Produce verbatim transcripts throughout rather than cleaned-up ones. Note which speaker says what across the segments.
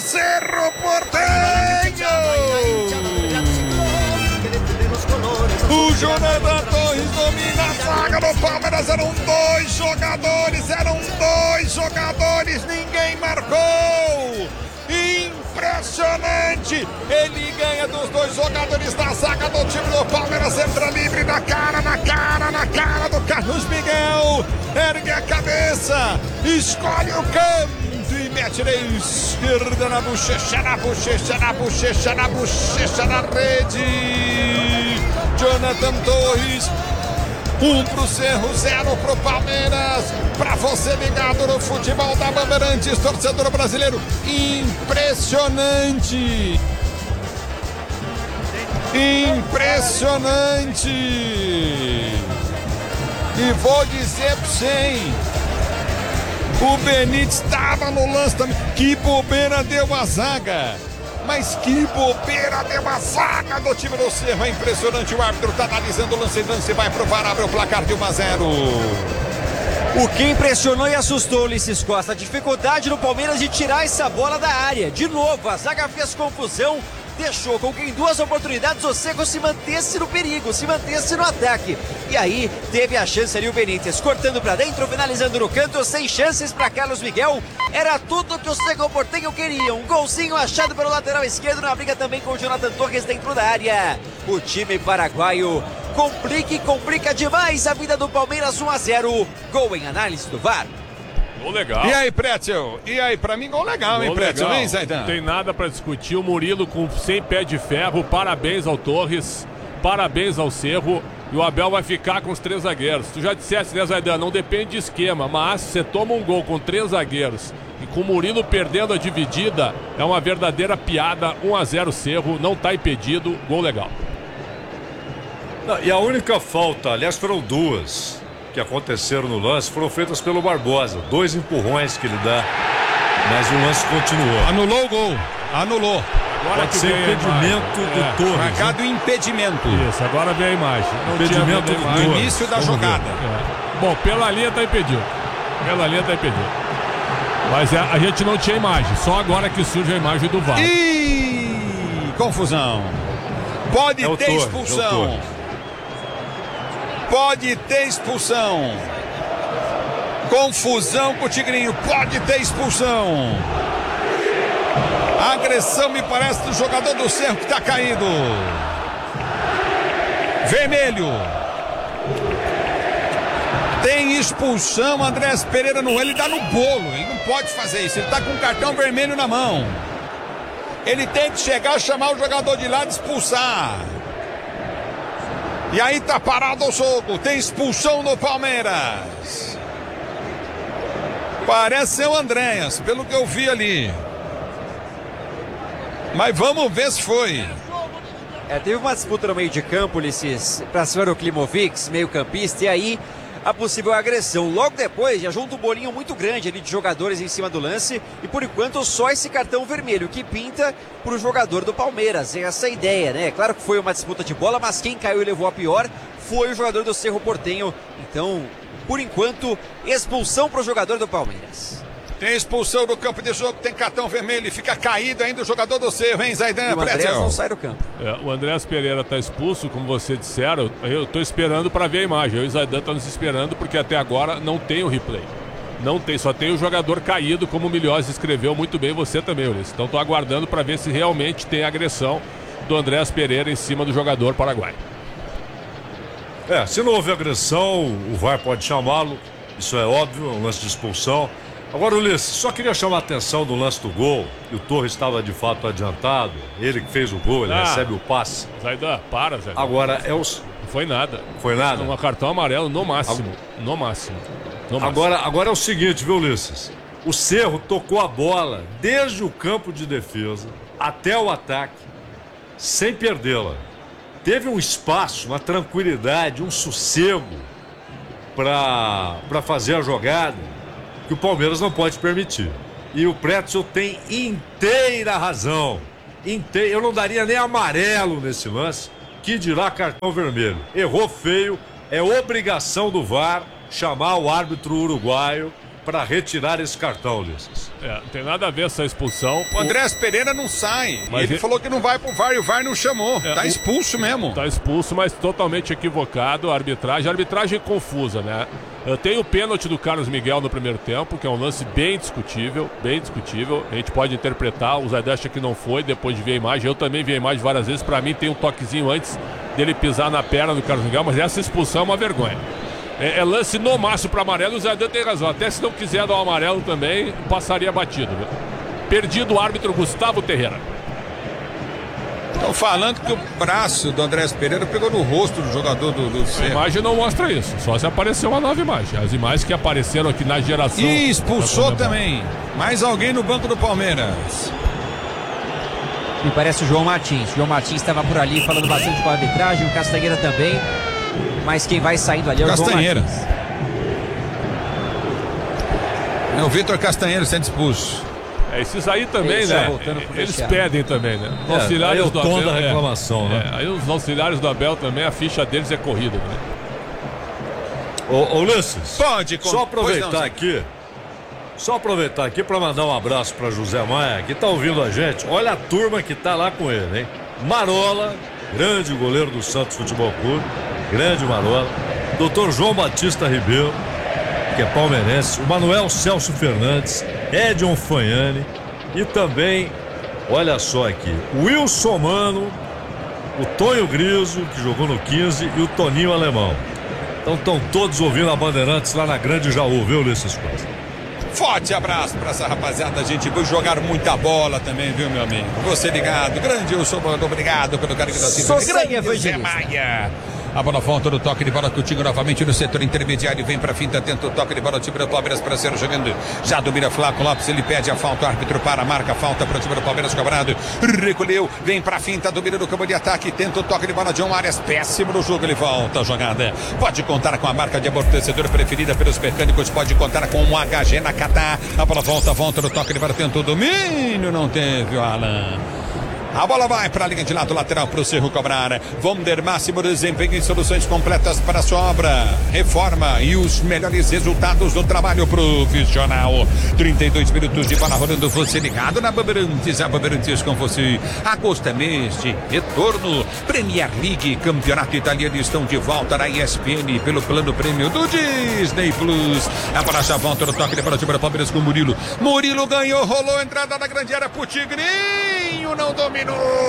Speaker 1: Cerro Porteño. O Jonathan Torres domina a zaga do Palmeiras. Eram dois jogadores, eram dois jogadores, ninguém marcou. Impressionante! Ele ganha dos dois jogadores da zaga do time do Palmeiras, entra livre na cara, na cara, na cara do Carlos Miguel. Ergue a cabeça, escolhe o canto e mete na esquerda, na bochecha, na bochecha, na bochecha, na bochecha, na rede. Jonathan Torres. Um pro Cerro, zero pro Palmeiras. Pra você ligado no futebol da Bandeirantes, torcedor brasileiro. Impressionante. Impressionante. E vou dizer pra você, o Benítez estava no lance também. Que bobeira deu a zaga. Mas que bobeira deu a zaga do time do Cerro. É impressionante, o árbitro está analisando o lance, lance vai pro V A R, abre o placar de um a zero.
Speaker 2: O que impressionou e assustou o Ulisses Costa, a dificuldade do Palmeiras de tirar essa bola da área. De novo, a zaga fez confusão, deixou com que em duas oportunidades o Cerro se mantesse no perigo, se mantesse no ataque. E aí teve a chance ali o Benítez, cortando pra dentro, finalizando no canto, sem chances para Carlos Miguel. Era tudo que o Cerro Porteño queria, um golzinho achado pelo lateral esquerdo, na briga também com o Jonathan Torres dentro da área. O time paraguaio complica e complica demais a vida do Palmeiras. Um a zero, gol em análise do V A R.
Speaker 3: Gol legal.
Speaker 1: E aí, Pretzel? E aí, pra mim, gol legal, gol hein, Pretzel? Hein, Zaidan?
Speaker 3: Não tem nada pra discutir. O Murilo com sem pé de ferro. Parabéns ao Torres. Parabéns ao Cerro. E o Abel vai ficar com os três zagueiros. Tu já disseste, né, Zaidan? Não depende de esquema. Mas você toma um gol com três zagueiros e com o Murilo perdendo a dividida, é uma verdadeira piada. um a zero Cerro. Não tá impedido. Gol legal.
Speaker 4: Não, e a única falta, aliás, foram duas que aconteceram no lance, foram feitas pelo Barbosa. Dois empurrões que ele dá, mas o lance continuou.
Speaker 1: Anulou o gol, anulou.
Speaker 4: Agora Pode ser impedimento do é. Torres.
Speaker 1: Marcado impedimento.
Speaker 3: Isso, agora vem a imagem. Não
Speaker 4: impedimento do Torres.
Speaker 1: No início da Vamos jogada.
Speaker 3: É. Bom, pela linha tá impedido. Pela linha tá impedido. Mas a, a gente não tinha imagem, só agora que surge a imagem do V A R.
Speaker 1: Ih, confusão. Pode é ter Torres, expulsão. É Pode ter expulsão. Confusão com o Tigrinho. Pode ter expulsão. A agressão me parece do jogador do Cerro que está caído. Vermelho. Tem expulsão. Andrés Pereira no ele dá no bolo. Ele não pode fazer isso. Ele está com um cartão vermelho na mão. Ele tem que chegar, chamar o jogador de lado e expulsar. E aí tá parado o jogo, tem expulsão no Palmeiras. Parece ser o Andréas, pelo que eu vi ali. Mas vamos ver se foi.
Speaker 2: É, teve uma disputa no meio de campo, Ulisses, pra cima do Klimovic, meio campista, e aí a possível agressão. Logo depois, já junta um bolinho muito grande ali de jogadores em cima do lance. E por enquanto só esse cartão vermelho que pinta pro jogador do Palmeiras. É essa a ideia, né? Claro que foi uma disputa de bola, mas quem caiu e levou a pior foi o jogador do Cerro Porteño. Então, por enquanto, expulsão pro jogador do Palmeiras.
Speaker 1: Tem expulsão do campo de jogo, tem cartão vermelho e fica caído ainda o jogador do Cerro, hein, Zaidan?
Speaker 2: O Andrés não sai do campo.
Speaker 3: É, o Andrés Pereira está expulso, como você disseram. Eu estou esperando para ver a imagem. Eu e o Zaidan estamos esperando porque até agora não tem o replay. Não tem, só tem o jogador caído, como o Milhós escreveu muito bem, você também, Ulisses. Então estou aguardando para ver se realmente tem agressão do Andrés Pereira em cima do jogador paraguaio.
Speaker 4: É, se não houver agressão, o V A R pode chamá-lo. Isso é óbvio, é um lance de expulsão. Agora, Ulisses, só queria chamar a atenção do lance do gol. E o Torres estava de fato adiantado. Ele que fez o gol, ele ah, recebe o passe.
Speaker 3: Zaidan, para, Zaidan.
Speaker 4: Agora é os.
Speaker 3: Não foi nada.
Speaker 4: Foi nada?
Speaker 3: Um cartão amarelo no máximo. Ag... No máximo. No máximo.
Speaker 4: Agora, agora é o seguinte, viu, Ulisses? O Cerro tocou a bola desde o campo de defesa até o ataque, sem perdê-la. Teve um espaço, uma tranquilidade, um sossego para fazer a jogada que o Palmeiras não pode permitir. E o Pretzel tem inteira razão. Inte... Eu não daria nem amarelo nesse lance, que dirá cartão vermelho. Errou feio, é obrigação do V A R chamar o árbitro uruguaio para retirar esse cartão, Ulisses.
Speaker 3: É, não tem nada a ver essa expulsão.
Speaker 1: O Andrés Pereira não sai.
Speaker 3: Mas
Speaker 1: Ele
Speaker 3: ele-
Speaker 1: falou que não vai pro V A R e o V A R não chamou.
Speaker 3: É,
Speaker 1: Tá
Speaker 3: o-
Speaker 1: expulso mesmo.
Speaker 3: Tá expulso, mas totalmente equivocado a arbitragem. A arbitragem confusa, né? Eu tenho o pênalti do Carlos Miguel no primeiro tempo, que é um lance bem discutível, bem discutível. A gente pode interpretar, o Zaidan acha que não foi, depois de ver a imagem. Eu também vi a imagem várias vezes. Pra mim tem um toquezinho antes dele pisar na perna do Carlos Miguel, mas essa expulsão é uma vergonha. É, é lance no máximo para amarelo, o Zaidan tem razão. Até se não quiser dar o amarelo também, passaria batido. Viu? Perdido o árbitro Gustavo Terreira.
Speaker 1: Estão falando que o braço do Andrés Pereira pegou no rosto do jogador do, do
Speaker 3: A
Speaker 1: Cerro.
Speaker 3: imagem não mostra isso, só se apareceu uma nova imagem. As imagens que apareceram aqui na geração.
Speaker 1: E expulsou
Speaker 3: da Conmebol.
Speaker 1: também. Mais alguém no banco do Palmeiras.
Speaker 2: Me parece o João Martins. O João Martins estava por ali falando bastante com a arbitragem, o Castanheira também. Mas quem vai saindo ali é o
Speaker 1: Castanheira.
Speaker 2: João Martins.
Speaker 1: É o Vitor Castanheiro sendo expulso.
Speaker 3: É, esses aí também,
Speaker 2: Eles já
Speaker 3: né?
Speaker 2: voltando pro
Speaker 3: Eles
Speaker 2: vestiário.
Speaker 3: pedem também, né? Os
Speaker 4: É, aí
Speaker 3: auxiliares
Speaker 4: é o
Speaker 3: do
Speaker 4: tom
Speaker 3: Abel.
Speaker 4: da
Speaker 3: é,
Speaker 4: reclamação, né?
Speaker 3: é, aí os auxiliares do Abel também, a ficha deles é corrida, né?
Speaker 4: Ô, ô Ulisses,
Speaker 1: Pode, com-
Speaker 4: só
Speaker 1: pois
Speaker 4: aproveitar
Speaker 1: não,
Speaker 4: aqui, só aproveitar aqui para mandar um abraço para José Maia, que tá ouvindo a gente. Olha a turma que tá lá com ele, hein? Marola, grande goleiro do Santos Futebol Clube, grande Marola. Doutor João Batista Ribeiro, que é palmeirense. O Manuel Celso Fernandes, Edion Fanhani e também, olha só aqui, o Wilson Mano, o Tonho Griso, que jogou no quinze, e o Toninho Alemão. Então estão todos ouvindo a Bandeirantes lá na Grande Jaú, viu, Ulisses Costa?
Speaker 1: Forte abraço pra essa rapaziada, gente. Jogaram muita bola também, viu, meu amigo? Você ligado. Grande, eu sou obrigado pelo carinho da
Speaker 2: Sou
Speaker 1: cidade.
Speaker 2: sem evangelista.
Speaker 1: Maia. A bola volta no toque de bola, Coutinho novamente no setor intermediário, vem pra finta, tenta o toque de bola, o time do Palmeiras para ser jogando, já domina Flaco Lopes, ele pede a falta, o árbitro para, marca a falta para o time do Palmeiras, cobrado, recolheu, vem pra finta, domina no campo de ataque, tenta o toque de bola, John Arias, péssimo no jogo, ele volta a jogada, pode contar com a marca de amortecedor preferida pelos mecânicos, pode contar com um H G na Catar, a bola volta, volta no toque de bola, tentou o domínio, não teve o Alan. A bola vai para a linha de lado lateral para o Cerro cobrar. Vonder máximo desempenho em soluções completas para a sua obra. Reforma e os melhores resultados do trabalho profissional. trinta e dois minutos de bola rolando. Você ligado na Bandeirantes. A Bandeirantes com você. Agosto é mês de retorno. Premier League, campeonato italiano estão de volta na E S P N pelo plano prêmio do Disney Plus. A bola já volta no toque de bola de Palmeiras com o Murilo. Murilo ganhou, rolou entrada na grande área pro Tigrinho. Não dominou.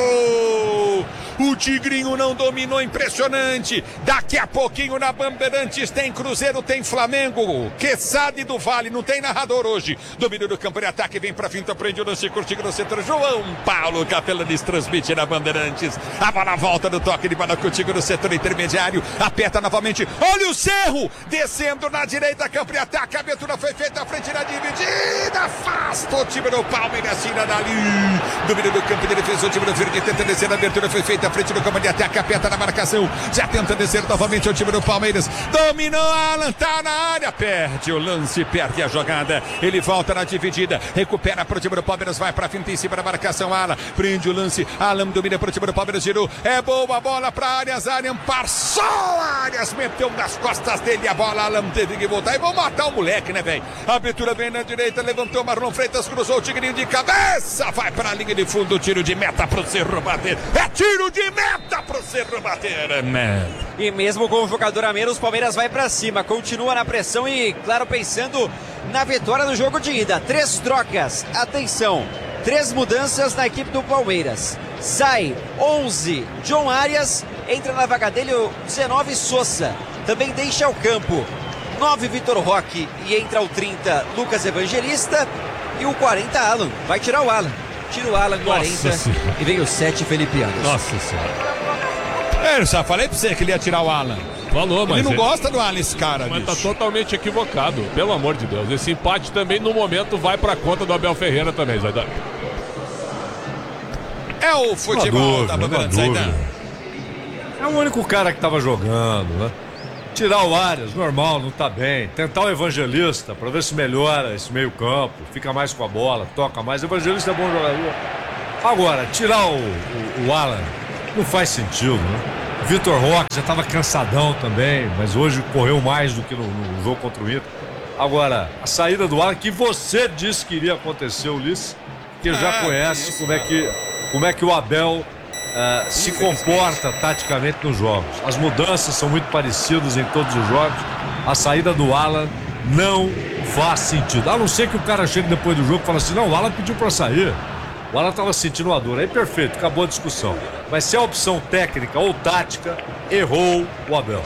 Speaker 1: O Tigrinho não dominou, impressionante. Daqui a pouquinho na Bandeirantes tem Cruzeiro, tem Flamengo. Quesade do Vale, não tem narrador hoje. Domínio do campo de ataque, vem pra finta, prende o lance, curtindo no centro. João Paulo Capelanes transmite na Bandeirantes. A bola volta no toque de bola contigo no setor intermediário. Aperta novamente, olha o Cerro, descendo na direita, campo de ataque. A abertura foi feita à frente na dividida. Afasta o time do Palmeiras, tira dali. Domínio do campo de defesa, o time do Verde tenta descer, a abertura foi feita à frente do campo de ataque, aperta na marcação, já tenta descer novamente o time do Palmeiras, dominou, Alan, tá na área, perde o lance, perde a jogada, ele volta na dividida, recupera pro time do Palmeiras, vai pra finta em cima da marcação, Alan, prende o lance, Alan domina pro time do Palmeiras, girou, é boa a bola pra Arias, Arias passou, Arias meteu nas costas dele a bola, Alan teve que voltar, e vão matar o moleque, né, velho? Abertura vem na direita, levantou Marlon Freitas, cruzou o Tigrinho de cabeça, vai pra linha de fundo, tiro de meta pro Cerro bater, é tiro de meta pro Cerro bater, né?
Speaker 2: E mesmo com um jogador a menos, o Palmeiras vai pra cima, continua na pressão e, claro, pensando na vitória do jogo de ida. Três trocas, atenção, três mudanças na equipe do Palmeiras. Sai onze, John Arias, entra na vaga dele o dezenove, Sousa. Também deixa o campo nove, Vitor Roque, e entra o trinta, Lucas Evangelista, e o quarenta, Alan. Vai tirar o Alan. Tira o Alan, quarenta,
Speaker 3: Senhora.
Speaker 2: e vem o sete, Felipe Anderson.
Speaker 3: Nossa senhora.
Speaker 1: É, eu já falei pra você que ele ia tirar o Alan.
Speaker 3: Falou, mas.
Speaker 1: Ele não
Speaker 3: ele-
Speaker 1: gosta do Alan, esse cara,
Speaker 3: Mas tá
Speaker 1: bicho.
Speaker 3: totalmente equivocado, pelo amor de Deus. Esse empate também, no momento, vai pra conta do Abel Ferreira também, Zaidan.
Speaker 1: É o futebol
Speaker 4: Uma
Speaker 1: da
Speaker 4: dúvida,
Speaker 1: Bandeirantes,
Speaker 4: uma
Speaker 1: Zaidan.
Speaker 4: dúvida. É o único cara que tava jogando, né? Tirar o Arias, normal, não tá bem. Tentar o Evangelista pra ver se melhora esse meio campo, fica mais com a bola, toca mais. O Evangelista é bom jogador. Agora, tirar o, o, o Alan não faz sentido, né? Vitor Roque já tava cansadão também, mas hoje correu mais do que no, no jogo contra o Inter. Agora, a saída do Alan, que você disse que iria acontecer, Ulisses, que já
Speaker 1: Ah,
Speaker 4: conhece
Speaker 1: isso,
Speaker 4: como é que, como é que o Abel uh, se comporta taticamente nos jogos. As mudanças são muito parecidas em todos os jogos. A saída do Alan não faz sentido. A não ser que o cara chegue depois do jogo e fale assim, não, o Alan pediu para sair. O Alan estava sentindo uma dor. Aí perfeito, acabou a discussão. Mas se é opção técnica ou tática, errou o Abel.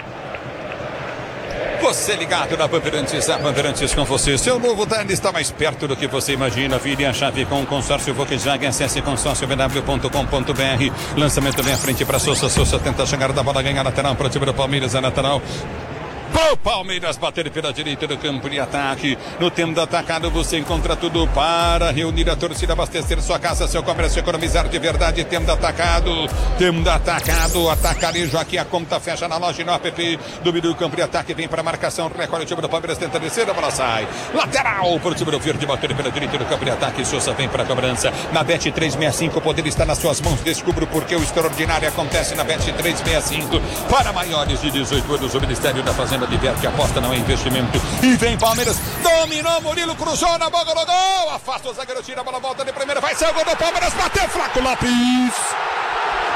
Speaker 1: Você ligado na Bandeirantes, a Bandeirantes com você. Seu novo Dani está mais perto do que você imagina. Vire a chave com o consórcio Volkswagen. Acesse consórcio b w ponto com ponto b r. Lançamento vem à frente para Sousa. Sousa tenta chegar da bola, ganhar lateral para o time do Palmeiras. A lateral. O Palmeiras bater pela direita do campo de ataque. No tempo do atacado você encontra tudo para reunir a torcida, abastecer sua casa, seu comércio, economizar de verdade. Tempo do atacado, tempo do atacado, atacarejo aqui, a conta fecha na loja e no app do meio do campo de ataque. Vem para a marcação, recolhe o time do Palmeiras, tenta descer, a bola sai. Lateral para o time do Verde, bater pela direita do campo de ataque. Sousa vem para a cobrança. Na Bet trezentos e sessenta e cinco, o poder está nas suas mãos. Descubra porque o extraordinário acontece na Bet trezentos e sessenta e cinco. Para maiores de dezoito anos, o Ministério da Fazenda diverte, aposta não é investimento. E vem Palmeiras, dominou, Murilo cruzou na boca do gol, afasta o zagueiro, tira a bola, volta de primeira, vai ser o gol do Palmeiras, bateu Flaco Lopes.